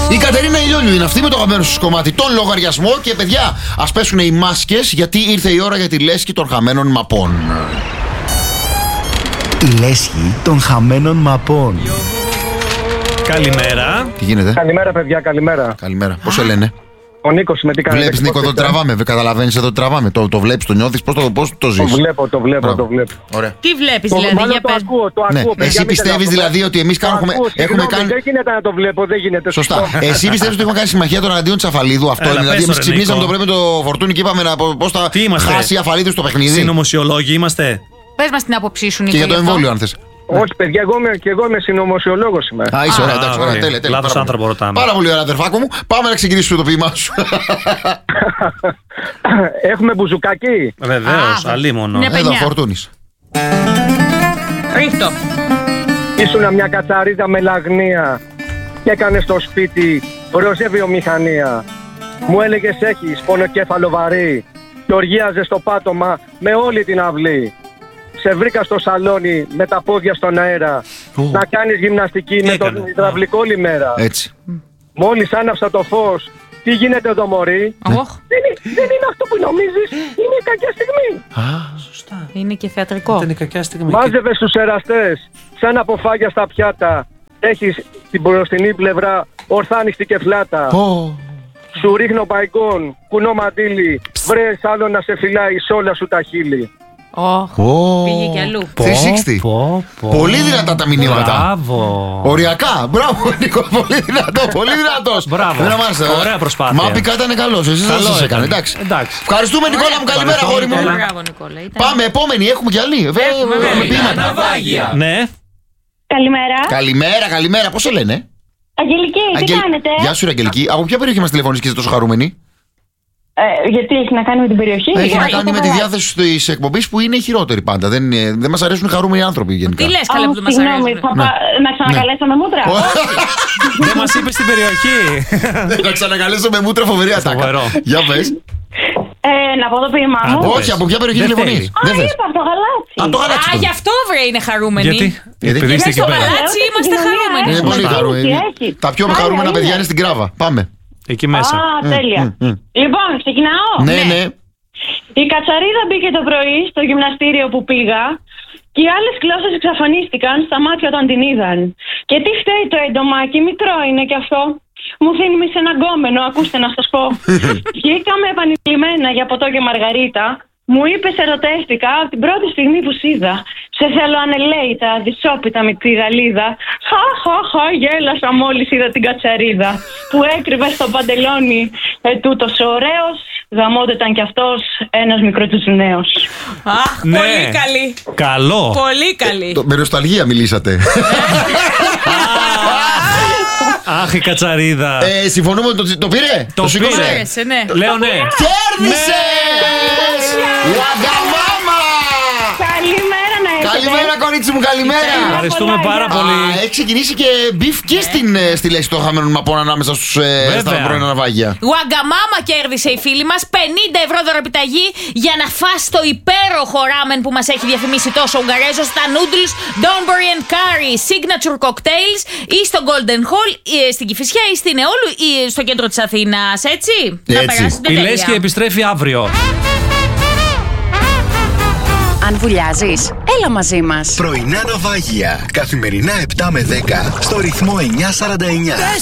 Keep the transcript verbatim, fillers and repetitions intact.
Η Κατερίνα Ηλιόλιου είναι αυτή με το αγαπημένο σου κομμάτι, τον λογαριασμό. Και παιδιά, ας πέσουν οι μάσκες, γιατί ήρθε η ώρα για τη λέσχη των χαμένων μαπών. Η λέσχη των χαμένων μαπών. Καλημέρα. Τι γίνεται? Καλημέρα, παιδιά, καλημέρα. Καλημέρα. Πώς σε λένε? Ο Νίκος, με τι κάνετε? Βλέπεις, Νίκο, εδώ το τραβάμε. Καταλαβαίνεις, εδώ το τραβάμε. Το, το βλέπεις, το νιώθεις, πώς το, πώς το ζεις? Το βλέπω, το βλέπω, Μπράβο. το βλέπω. Ωραία. Τι βλέπεις, Το, δηλαδή, μάλλον για το πες. ακούω, το Ναι. ακούω. παιδιά, Εσύ μην πιστεύεις τρελαθούμε. δηλαδή ότι εμείς Το κάνουμε, ακούω, έχουμε συγγνώμη, κάνει. Δεν γίνεται να το βλέπω, δεν γίνεται. Σωστά. Εσύ πιστεύεις ότι έχουμε κάνει συμμαχία των αντίον της Αφαλίδου? Αυτό Έλα, είναι. Δηλαδή, πες εμείς το, ρε, ξυπνήσαμε Νίκο. το πρωί με το Φορτούνι και είπαμε να, πώς θα Τι είμαστε? χάσει η Αφαλίδου στο παιχνίδι. Συνωμοσιολόγοι είμαστε. Πες μας την άποψή σου, Νίκο. Και για το γι' αυτό. εμβόλιο, αν θες. Όχι, παιδιά, εγώ είμαι, και εγώ είμαι συνωμοσιολόγος σήμερα. Α, είσαι ωραία, Α, εντάξει, οκ. ωραία, τέλεια, τέλεια. Λάθος Πάρα άνθρωπο πολύ. ρωτάμε. Πάρα πολύ ωραία, αδερφάκο μου. Πάμε να ξεκινήσουμε το ποίημά σου. Έχουμε μπουζουκάκι. Βεβαίως, Α, αλίμονο. ναι. Εδώ, Πενιά. Φορτούνης. Ρίχτω. Ήσουνα μια κατσαρίδα με λαγνία και έκανε στο σπίτι ροζέ βιομηχανία. Μου έλεγες έχεις πονοκέφαλο βαρύ και οργίαζε στο πάτωμα με όλη την αυλή. Σε βρήκα στο σαλόνι με τα πόδια στον αέρα Ου. να κάνεις γυμναστική με έκανε? τον υδραυλικό όλη μέρα. Έτσι. Μόλις άναψα το φως, τι γίνεται εδώ μωρή? Οχ, Δεν, είναι- δεν είναι αυτό που νομίζεις, είναι η κακιά στιγμή. Σωστά. είναι και θεατρικό. Ήταν η κακιά στιγμή. Μάζευε στους εραστές, σαν αποφάγια στα πιάτα. Έχεις την μπροστινή πλευρά ορθά ανοιχτή και φλάτα. Ω. Σου ρίχνω μπαϊκόν, κουνό μαντίλι. Βρες άλλο να σε φυλάει σ' όλα σου τα χείλη. Οχ, Ω. πήγε κι αλλού. τριακόσια εξήντα. Πω, πω. Πολύ δυνατά τα μηνύματα. Μπράβο. Οριακά. Μπράβο, Νίκο. Πολύ δυνατό. Πολύ δυνατός. Μπράβο. Δεν αμάσαι, ε. Ωραία προσπάθεια. Μάπικα ήταν καλός. Εσύ δεν Καλό σας έκανε. έκανε. Εντάξει. Εντάξει. Ευχαριστούμε, Νικόλα μου. Καλημέρα, Ευχαριστώ, χώρι μου. Νικόλα. Μπράβο, Νικόλα. Ήταν- Πάμε, επόμενη. Έχουμε κι άλλη. Βέβαια, Έχουμε, με βέβαια. ποίηματα. Ναι. Καλημέρα. Καλημέρα, καλημέρα. Πώς σε λένε? Αγγελική, τι Αγγελ- κάνετε? Γεια σου, ρε Αγγελική. Από ποια περιοχή μας τηλεφωνείς και είσαι τόσο χαρούμενη? Ε, γιατί έχει να κάνει με την περιοχή? Έχει να Όχι, κάνει με τη καλά. διάθεση της εκπομπής που είναι η χειρότερη πάντα. Δεν, ε, δεν μας αρέσουν οι χαρούμενοι άνθρωποι γενικά. Τι λες, καλά Α, που δεν μας συγγνώμη, αρέσουν. θα πά- να ξανακαλέσω με μούτρα. Δεν μας είπες την περιοχή. Να ξανακαλέσω με μούτρα, φοβερή ατάκα. Φοβερό. Για πες. Ε, να πω το ποίημά μου. Άντε. Όχι, από ποια περιοχή Δεν τηλεφωνείς? θέλει. Α, Δεν θες. είπα από το γαλάτσι. Από το γαλάτσι. Α, γι' αυτό βρε είναι χαρούμενοι. Γιατί? Γιατί? Επειδή είστε Γιατί εκεί στο πέρα. γαλάτσι Λέω, είμαστε στην χαρούμενοι. Είναι κοινωνία. πολύ Έχει, χαρούμενοι. έχει. Τα πιο Άρα χαρούμενα είναι. παιδιά είναι στην Κράβα. Πάμε. Εκεί μέσα. Α, τέλεια. μ, μ. Λοιπόν, ξεκινάω. Ναι, ναι. Η κατσαρίδα μπήκε το πρωί στο γυμναστήριο που πήγα και οι άλλες γλώσσες εξαφανίστηκαν στα μάτια όταν την είδαν. Και τι φταίει το εντομάκι, μικρό είναι κι αυτό. Μου θύμισε ένα γκόμενο, ακούστε να σας πω. Βγήκαμε επανειλημμένα για ποτό και μαργαρίτα. Μου είπε ερωτεύτηκα από την πρώτη στιγμή που σ' είδα. Σε θέλω ανελαίητα, δυσόπιτα μικρή γαλίδα. Χα, χα, χα, γέλασα μόλις είδα την κατσαρίδα που έκρυβε στο παντελόνι. Ε, τούτος ο ωραίος, γαμώτε ήταν κι αυτός ένας μικρός νέος. Αχ, Ναι. πολύ καλή. Καλό. Πολύ καλή. Το- Με νοσταλγία μιλήσατε. Αχ, η κατσαρίδα. Ε, συμφωνούμε ότι το, το πήρε. Το σήκωσε? πήρε. Άρεσε, ναι. Λέω ναι. Κέρδισες! Λαγκαμάμα! Καλημέρα να έχετε. Καλημέρα, κορίτσι μου, καλημέρα. Ευχαριστούμε πάρα πολύ. Α, έχει ξεκινήσει και μπιφ και στην, ε, στη λέξη των χαμένων μαπών ανάμεσα στους, ε, Βέβαια. στα πρώην ναυάγια. Γουαγκαμάμα κέρδισε η φίλη μας πενήντα ευρώ δωρεπιταγή για να φας το υπέροχο ράμεν που μας έχει διαφημίσει τόσο ο Ουγγαρέζος, τα noodles Donbury and Curry Signature Cocktails ή στο Golden Hall ή στην Κηφισιά ή στην Εόλου ή στο κέντρο της Αθήνας, έτσι. Να Έτσι. περάσετε Η τέλεια. Λέσχη επιστρέφει αύριο. Αν βουλιάζεις, έλα μαζί μας. Πρωινά ναυάγια. Καθημερινά επτά με δέκα στο ρυθμό εννιά σαράντα εννιά.